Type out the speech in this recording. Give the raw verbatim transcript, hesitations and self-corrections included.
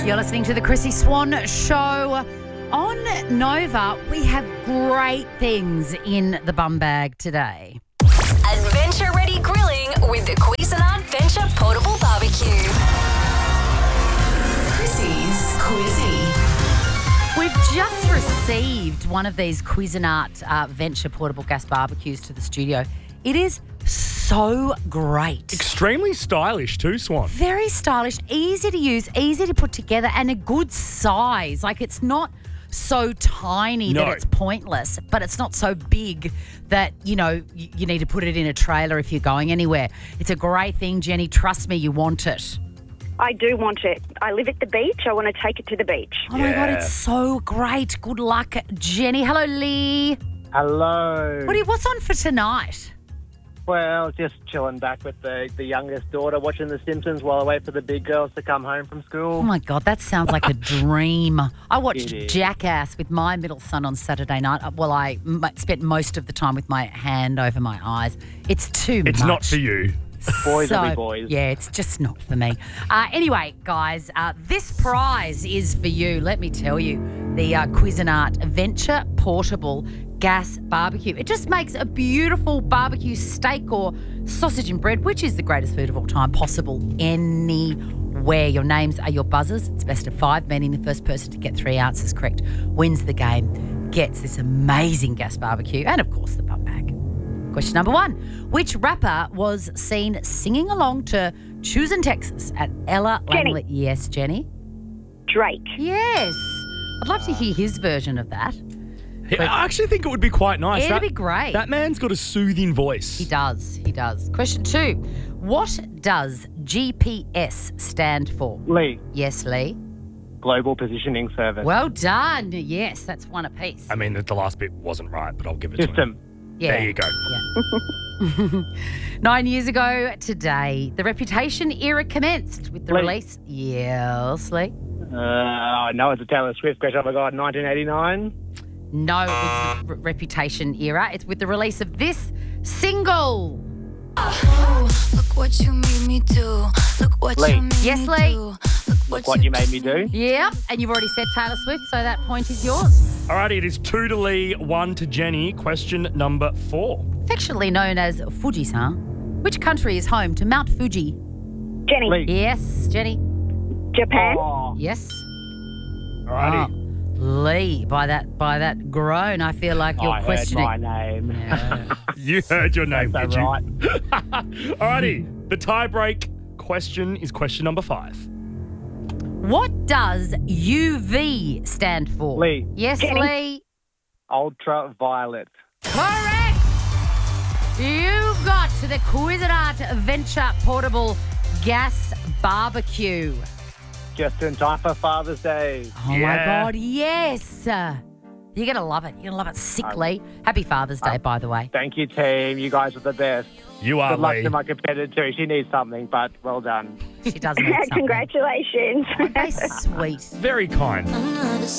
You're listening to the Chrissy Swan Show. On Nova, we have great things in the bum bag today. Adventure Ready Grilling with the Cuisinart Venture Portable Barbecue. Chrissy's Quizzy. We've just received one of these Cuisinart uh, Venture Portable Gas Barbecues to the studio. It is so great. Extremely stylish too, Swan. Very stylish, easy to use, easy to put together, and a good size. Like, it's not so tiny No. that it's pointless, but it's not so big that, you know, you, you need to put it in a trailer if you're going anywhere. It's a great thing, Jenny. Trust me, you want it. I do want it. I live at the beach. I want to take it to the beach. Oh, my God, Yeah. it's so great. Good luck, Jenny. Hello, Lee. Hello. What do you, what's on for tonight? Well, just chilling back with the, the youngest daughter, watching The Simpsons while I wait for the big girls to come home from school. Oh, my God, that sounds like a dream. I watched It is. Jackass with my middle son on Saturday night. Uh, Well, I m- spent most of the time with my hand over my eyes. It's too much. It's not for you. Boys will So, be boys. Yeah, it's just not for me. Uh, anyway, guys, uh, this prize is for you. Let me tell you, the uh, Cuisinart Venture Portable Gas Barbecue. It just makes a beautiful barbecue steak or sausage and bread, which is the greatest food of all time, possible anywhere. Your names are your buzzers. It's best of five, meaning the first person to get three answers correct wins the game, gets this amazing gas barbecue, and of course the bum bag. Question number one. Which rapper was seen singing along to Choosing Texas at Ella Jenny. Langley? Yes, Jenny? Drake. Yes. I'd love to hear his version of that. I actually think it would be quite nice. It'd that, be great. That man's got a soothing voice. He does. He does. Question two. What does G P S stand for? Lee, Yes, Lee. Global Positioning Service. Well done. Yes, that's one apiece. I mean, the, the last bit wasn't right, but I'll give it to him. System. Yeah. There you go. Yeah. Nine years ago today, the Reputation era commenced with the Lee. release. Yes, Lee. Uh, I know it's a Taylor Swift question. Oh my God, nineteen eighty-nine. No, it was the Re- Reputation era. It's with the release of this single. Oh, look what you made me do. Look what Lee. you made Yes, me Lee. do. Look What you made me do. Yeah, and you've already said Taylor Swift, so that point is yours. Alrighty, it is two to Lee, one to Jenny. Question number four. Affectionately known as Fuji-san, which country is home to Mount Fuji? Jenny. Lee. Yes, Jenny. Japan. Oh, Yes. Alrighty. Oh, Lee, by that by that groan, I feel like you're I heard questioning. my name. Yeah. You heard your name, That's did you? right. Alrighty, the tie-break question is question number five. What does U V stand for? Lee. Yes, Jenny. Lee. Ultraviolet. Correct. You got to the Cuisinart Venture Portable Gas Barbecue. Just in time for Father's Day. Oh my Yeah. God, yes. Uh, You're going to love it. You're going to love it sickly. Happy Father's Day, by the way. Thank you, team. You guys are the best. You are, Good luck Lee. to my competitor too. She needs something, but well done. She doesn't need something. Congratulations. Very sweet. Very kind. I'm not a